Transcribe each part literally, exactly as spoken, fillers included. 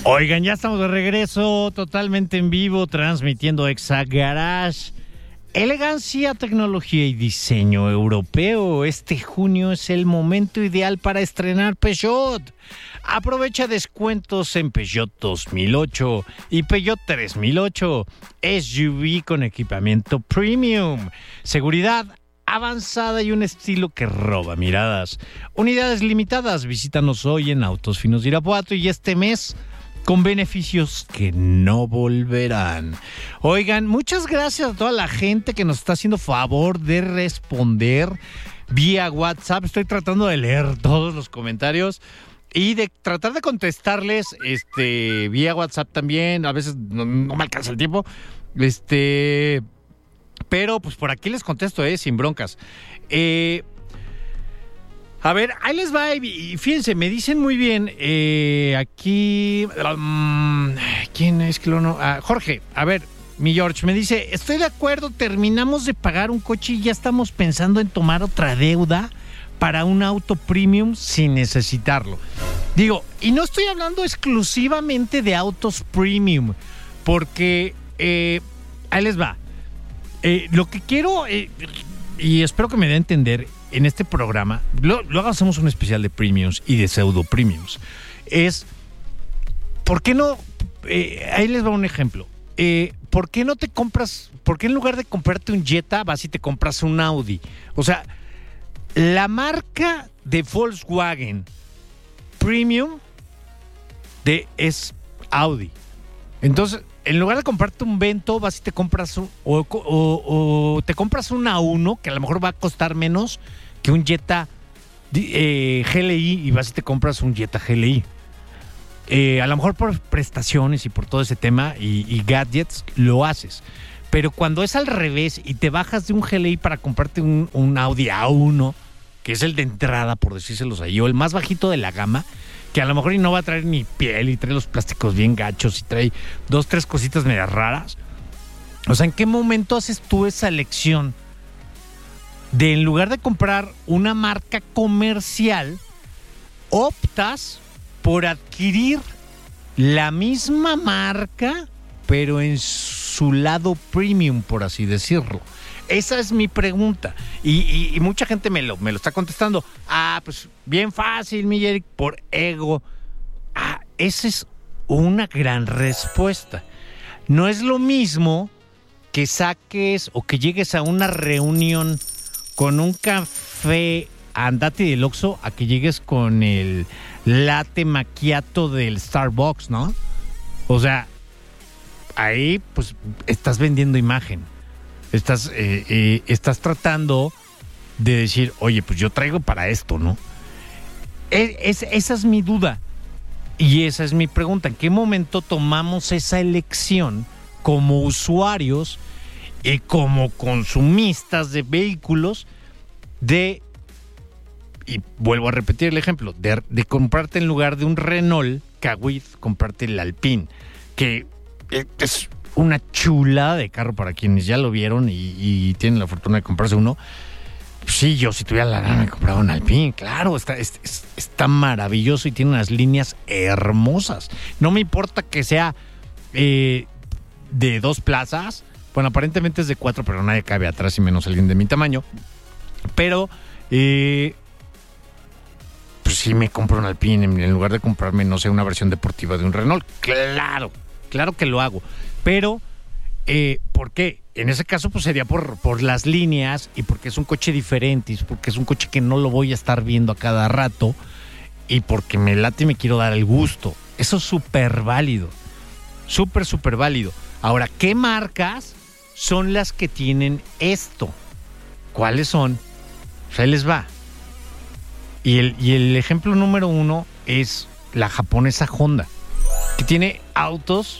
Oigan, ya estamos de regreso, totalmente en vivo, transmitiendo Exa Garage. Elegancia, tecnología y diseño europeo. Este junio es el momento ideal para estrenar Peugeot. Aprovecha descuentos en Peugeot dos mil ocho y Peugeot tres mil ocho. S U V con equipamiento premium, seguridad avanzada y un estilo que roba miradas. Unidades limitadas. Visítanos hoy en Autos Finos de Irapuato y este mes con beneficios que no volverán. Oigan, muchas gracias a toda la gente que nos está haciendo favor de responder vía WhatsApp. Estoy tratando de leer todos los comentarios y de tratar de contestarles este vía WhatsApp también. A veces no, no me alcanza el tiempo. Este, pero pues por aquí les contesto, eh, sin broncas. Eh... A ver, ahí les va y fíjense, me dicen muy bien, eh, aquí, um, ¿quién es que lo no? Ah, Jorge, a ver, mi George, me dice, estoy de acuerdo, terminamos de pagar un coche y ya estamos pensando en tomar otra deuda para un auto premium sin necesitarlo. Digo, y no estoy hablando exclusivamente de autos premium, porque, eh, ahí les va, eh, lo que quiero, eh, y espero que me dé a entender, en este programa, luego hacemos un especial de premiums y de pseudo premiums, es, ¿por qué no? Eh, ahí les va un ejemplo. Eh, ¿Por qué no te compras, por qué en lugar de comprarte un Jetta, vas y te compras un Audi? O sea, la marca de Volkswagen Premium de, es Audi. Entonces, en lugar de comprarte un Vento, vas y te compras un, o, o, o te compras un A uno, que a lo mejor va a costar menos que un Jetta eh, G L I, y vas y te compras un Jetta G L I. Eh, a lo mejor por prestaciones y por todo ese tema y, y gadgets lo haces. Pero cuando es al revés y te bajas de un G L I para comprarte un, un Audi A uno, que es el de entrada, por decírselos ahí, o el más bajito de la gama, que a lo mejor y no va a traer ni piel y trae los plásticos bien gachos y trae dos, tres cositas medias raras. O sea, ¿en qué momento haces tú esa elección de, en lugar de comprar una marca comercial, optas por adquirir la misma marca, pero en su lado premium, por así decirlo? Esa es mi pregunta. Y, y, y mucha gente me lo, me lo está contestando. Ah, pues bien fácil, mi Eric, por ego. Ah, esa es una gran respuesta. No es lo mismo que saques o que llegues a una reunión con un café andate del Oxxo a que llegues con el latte macchiato del Starbucks, ¿no? O sea, ahí pues estás vendiendo imagen. Estás, eh, eh, estás tratando de decir, oye, pues yo traigo para esto, ¿no? Es, es, esa es mi duda y esa es mi pregunta. ¿En qué momento tomamos esa elección como usuarios y como consumistas de vehículos de, y vuelvo a repetir el ejemplo, de, de comprarte en lugar de un Renault Kwid, comprarte el Alpine, que es una chulada de carro para quienes ya lo vieron y, y tienen la fortuna de comprarse uno. Sí, yo si tuviera la lana me compraba un Alpine, claro, está, es, es, está maravilloso y tiene unas líneas hermosas. No me importa que sea eh, de dos plazas, bueno, aparentemente es de cuatro, pero nadie cabe atrás y menos alguien de mi tamaño. Pero, eh, pues sí me compro un Alpine en lugar de comprarme, no sé, una versión deportiva de un Renault. Claro, claro que lo hago. Pero, eh, ¿por qué? En ese caso, pues sería por, por las líneas y porque es un coche diferente, y porque es un coche que no lo voy a estar viendo a cada rato y porque me late y me quiero dar el gusto. Eso es súper válido, súper, súper válido. Ahora, ¿qué marcas son las que tienen esto? ¿Cuáles son? Pues ahí les va. Y el, y el ejemplo número uno es la japonesa Honda, que tiene autos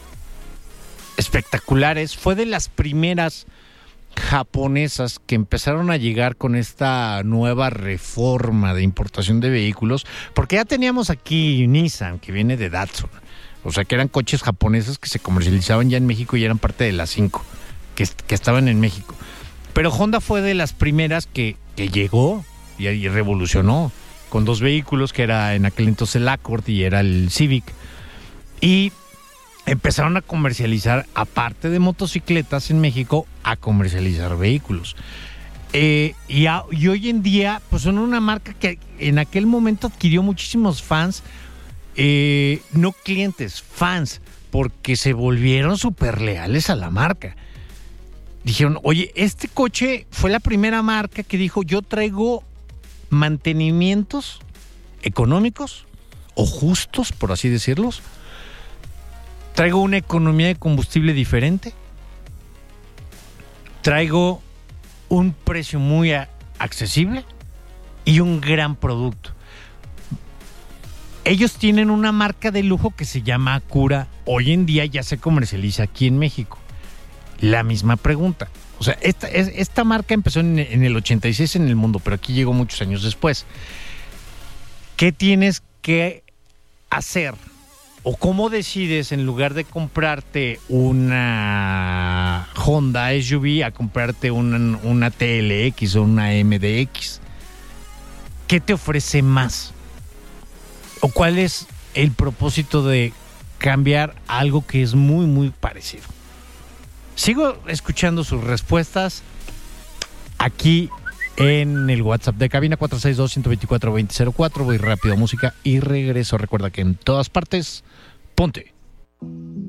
espectaculares. Fue de las primeras japonesas que empezaron a llegar con esta nueva reforma de importación de vehículos, porque ya teníamos aquí Nissan, que viene de Datsun, o sea que eran coches japoneses que se comercializaban ya en México y eran parte de las cinco que, que estaban en México. Pero Honda fue de las primeras que, que llegó y, y revolucionó con dos vehículos, que era en aquel entonces el Accord y era el Civic. Y empezaron a comercializar, aparte de motocicletas en México, a comercializar vehículos. Eh, y, a, y hoy en día, pues son una marca que en aquel momento adquirió muchísimos fans, eh, no clientes, fans, porque se volvieron súper leales a la marca. Dijeron, oye, este coche fue la primera marca que dijo, yo traigo mantenimientos económicos o justos, por así decirlos. Traigo una economía de combustible diferente. Traigo un precio muy a- accesible y un gran producto. Ellos tienen una marca de lujo que se llama Acura. Hoy en día ya se comercializa aquí en México. La misma pregunta. O sea, esta, esta marca empezó en, en el ochenta y seis en el mundo, pero aquí llegó muchos años después. ¿Qué tienes que hacer? ¿O cómo decides, en lugar de comprarte una Honda S U V, a comprarte una, una T L X o una M D X? ¿Qué te ofrece más? ¿O cuál es el propósito de cambiar algo que es muy, muy parecido? Sigo escuchando sus respuestas aquí en el WhatsApp de cabina cuatro seis dos, uno dos cuatro, dos cero cero cuatro. Voy rápido a música y regreso. Recuerda que en todas partes, ponte.